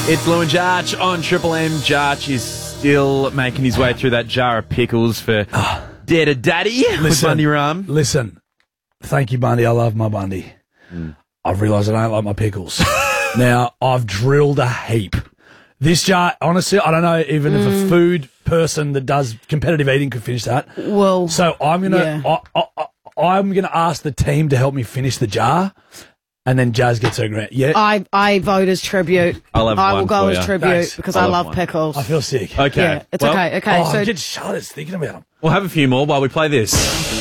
It's Lou and Jarch on Triple M. Jarch is still making his way through that jar of pickles for Dead Daddy with Bundy Rum. Listen, thank you, Bundy. I love my Bundy. I've realised I don't like my pickles. Now, I've drilled a heap. This jar, honestly, I don't know even if a food person that does competitive eating could finish that. Well, So I'm gonna, I'm gonna ask the team to help me finish the jar, and then Jazz gets her grant. Yeah, I vote as tribute. I'll have I one will go for as you. tribute Thanks. because I'll I have love one. pickles. I feel sick. Okay. Yeah, it's well, okay. Okay, Oh, so I get shudders thinking about them. We'll have a few more while we play this.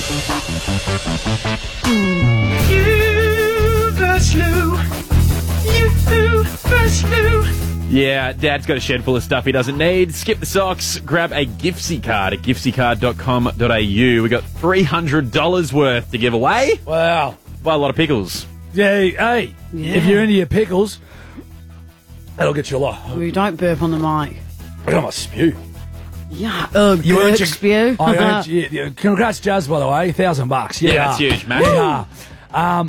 Yeah, Dad's got a shed full of stuff he doesn't need. Skip the socks, grab a Giftsy card at giftsycard.com.au. We got $300 worth to give away. Wow. Buy a lot of pickles. Yeah, hey, if you're into your pickles, that'll get you a lot. we don't burp on the mic. I got my spew. Yeah, You earned your spew. I earned you. Congrats, Jazz, by the way. $1,000. Yeah, that's huge, man. Yeah.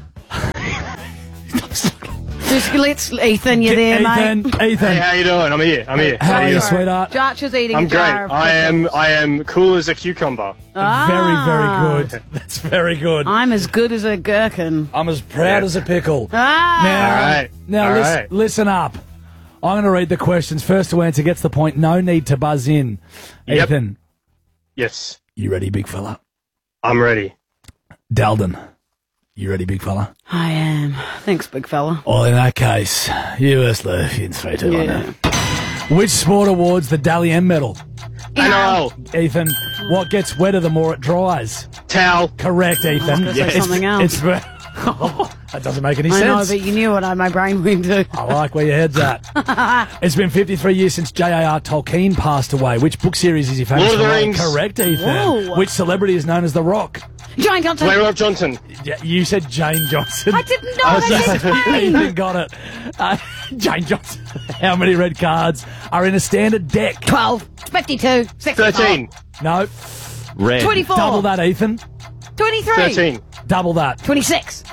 Just let's, Ethan, you there, mate? Ethan. Hey, how you doing? I'm here. How are you, sweetheart? Jarch is eating I'm a great. jar of I am cool as a cucumber. Very, very good. That's very good. I'm as good as a gherkin. I'm as proud as a pickle. Ah! All right. Listen up. I'm going to read the questions. First to answer gets the point. No need to buzz in. Yep. Ethan, Yes, you ready, big fella? I'm ready. Dalden, you ready, big fella? I am. Thanks, big fella. Well, in that case, US left in 3, 2, 1. Yeah. Which sport awards the Dally M medal? NRL. Ethan, what gets wetter the more it dries? Towel. Correct, Ethan. gonna say something else. That doesn't make any I know, sense. but you knew what my brain went to. I like where your head's at. It's been 53 years since J.R.R. Tolkien passed away. Which book series is he famous Lord of the for writing? Rings. Correct, Ethan. Whoa. Which celebrity is known as The Rock? Jane Johnson. Dwayne Rock Johnson. Yeah, you said Jane Johnson. I didn't know that. Ethan got it. Jane Johnson. How many red cards are in a standard deck? 12, 52, 64, 13. No. Red. 24, Double that, Ethan. 23, 13. Double that. 26.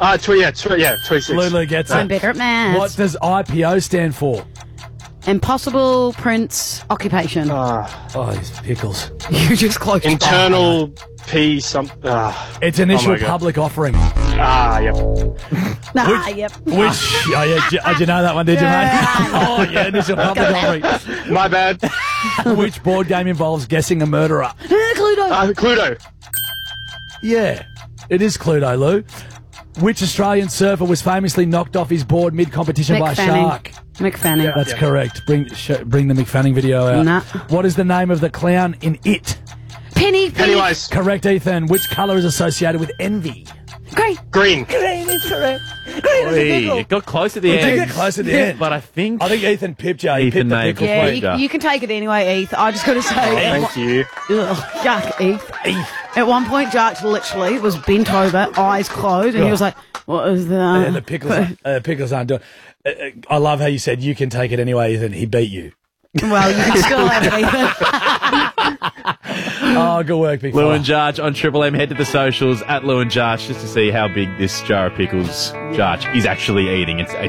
26. Lulu gets I'm it. better at maths. What does IPO stand for? Impossible Prince Occupation. Oh, these pickles. You just close. Internal P some. It's initial Oh my God. public offering. Yep. Nah, yep. Which, did you know that one, did you, mate? Oh, yeah, initial public offering. My bad. Which board game involves guessing a murderer? Cluedo. Cluedo. Yeah, it is Cluedo, Lou. Which Australian surfer was famously knocked off his board mid-competition by a shark? Mick Fanning. That's correct. Bring the McFanning video out. Nah. What is the name of the clown in It? Pennywise. Correct, Ethan. Which colour is associated with envy? Great. Green. Green is correct. Hey, it got close at the did end. get close at the end. But I think Ethan pipped you. He Ethan pipped the may pickle have plate. Yeah, you can take it anyway, Eth. I just got to say. Thank you. Ugh, yuck, Eth. At one point, Jarch literally was bent over, eyes closed, and he was like, what is that? And the pickles aren't doing. I love how you said you can take it anyway, Ethan. He beat you. Well, you can still have it, Ethan. Oh, good work, big Lou fella. and Jarch on Triple M. Head to the socials at Lou and Jarch just to see how big this jar of pickles Jarch is actually eating. It's